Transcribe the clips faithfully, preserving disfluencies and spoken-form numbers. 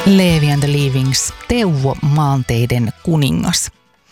Levi and the Leavings, Teuvo Maanteiden kuningas.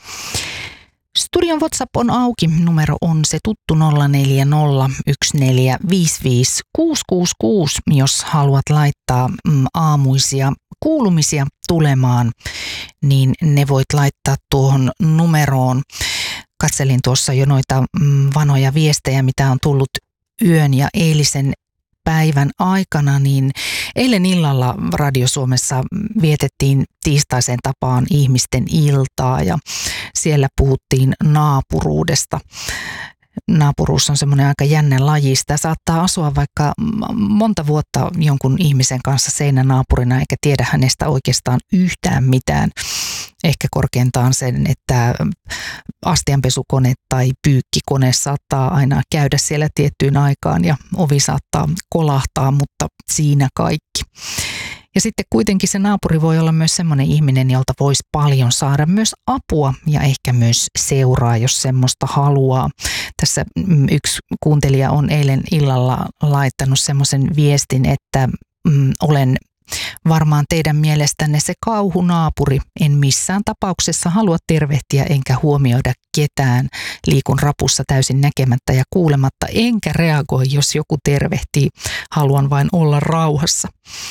Studion WhatsApp on auki. Numero on se tuttu nolla neljä nolla yksi neljä viisi viisi kuusi kuusi kuusi, jos haluat laittaa mm, aamuisia kuulumisia tulemaan, niin ne voit laittaa tuohon numeroon. Katselin tuossa jo noita mm, vanhoja viestejä, mitä on tullut yön ja eilisen päivän aikana, niin eilen illalla Radio Suomessa vietettiin tiistaisen tapaan ihmisten iltaa ja siellä puhuttiin naapuruudesta. Naapuruus on semmoinen aika jännä laji. Sitä saattaa asua vaikka monta vuotta jonkun ihmisen kanssa seinänaapurina eikä tiedä hänestä oikeastaan yhtään mitään. Ehkä korkeintaan sen, että astianpesukone tai pyykkikone saattaa aina käydä siellä tiettyyn aikaan ja ovi saattaa kolahtaa, mutta siinä kaikki. Ja sitten kuitenkin se naapuri voi olla myös semmoinen ihminen, jolta voisi paljon saada myös apua ja ehkä myös seuraa, jos semmoista haluaa. Tässä yksi kuuntelija on eilen illalla laittanut semmoisen viestin, että mm, olen varmaan teidän mielestänne se kauhunaapuri. En missään tapauksessa halua tervehtiä enkä huomioida ketään. Liikun rapussa täysin näkemättä ja kuulematta, enkä reagoi, jos joku tervehtii. Haluan vain olla rauhassa.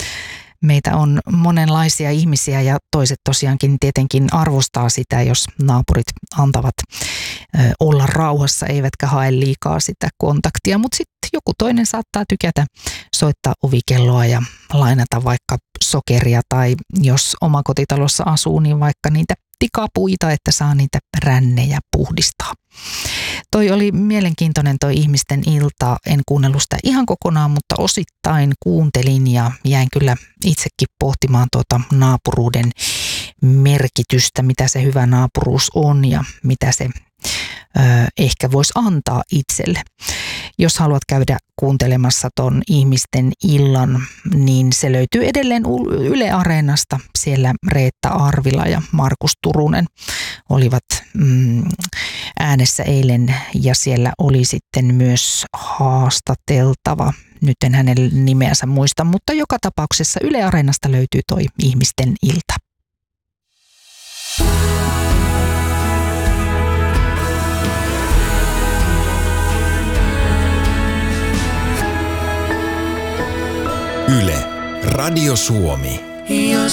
Meitä on monenlaisia ihmisiä ja toiset tosiaankin tietenkin arvostaa sitä, jos naapurit antavat ö, olla rauhassa, eivätkä hae liikaa sitä kontaktia. Mutta sitten joku toinen saattaa tykätä soittaa ovikelloa ja lainata vaikka sokeria tai jos omakotitalossa asuu, niin vaikka niitä tikapuita, että saa niitä rännejä puhdistaa. Toi oli mielenkiintoinen toi ihmisten ilta. En kuunnellut sitä ihan kokonaan, mutta osittain kuuntelin ja jäin kyllä itsekin pohtimaan tuota naapuruuden merkitystä, mitä se hyvä naapuruus on ja mitä se ö, ehkä voisi antaa itselle. Jos haluat käydä kuuntelemassa ton ihmisten illan, niin se löytyy edelleen Yle Areenasta. Siellä Reetta Arvila ja Markus Turunen olivat mm, äänessä eilen ja siellä oli sitten myös haastateltava. Nyt en hänen nimeänsä muista, mutta joka tapauksessa Yle Areenasta löytyy toi ihmisten ilta. Yle, Radio Suomi.